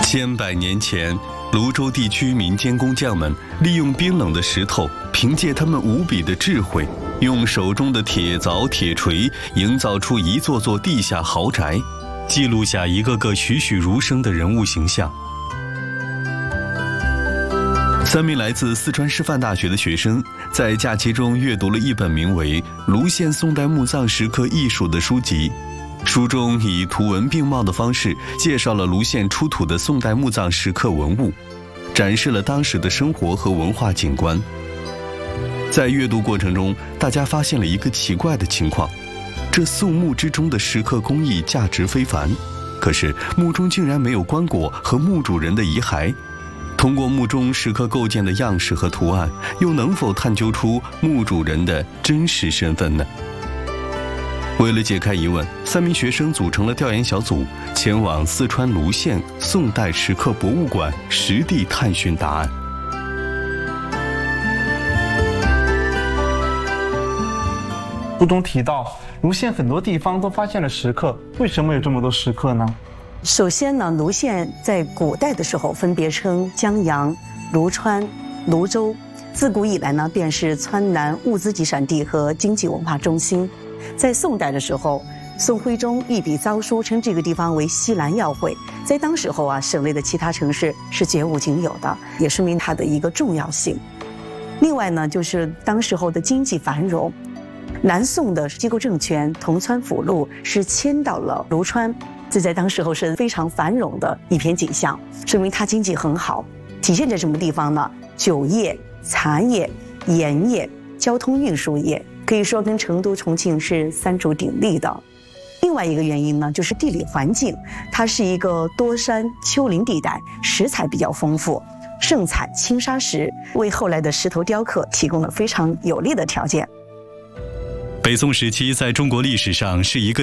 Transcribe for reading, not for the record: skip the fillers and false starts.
千百年前，泸州地区民间工匠们利用冰冷的石头，凭借他们无比的智慧，用手中的铁凿、铁锤，营造出一座座地下豪宅，记录下一个个栩栩如生的人物形象。3名来自四川师范大学的学生在假期中阅读了一本名为《泸县宋代墓葬石刻艺术》的书籍。书中以图文并茂的方式介绍了泸县出土的宋代墓葬石刻文物，展示了当时的生活和文化景观。在阅读过程中，大家发现了一个奇怪的情况：这宋墓之中的石刻工艺价值非凡，可是墓中竟然没有棺椁和墓主人的遗骸。通过墓中石刻构件的样式和图案，又能否探究出墓主人的真实身份呢？为了解开疑问，3名学生组成了调研小组，前往四川泸县宋代石刻博物馆实地探寻答案。 书中提到，泸县很多地方都发现了石刻，为什么有这么多石刻呢？ 首先呢，泸县在古代的时候分别称江阳、泸川、泸州，自古以来呢便是川南物资集散地和经济文化中心。在宋代的时候，宋徽宗一笔诏书称这个地方为西兰要会，在当时候啊，省内的其他城市是绝无仅有的，也说明它的一个重要性。另外呢，就是当时候的经济繁荣，南宋的机构政权铜川府路是迁到了泸川，这在当时候是非常繁荣的一片景象，说明它经济很好。体现在什么地方呢？酒业、茶业、盐业、交通运输业，可以说跟成都、重庆是3足鼎立的。另外一个原因呢，就是地理环境，它是一个多山丘陵地带，石材比较丰富，盛产青砂石，为后来的石头雕刻提供了非常有利的条件。 北宋时期在中国历史上是一个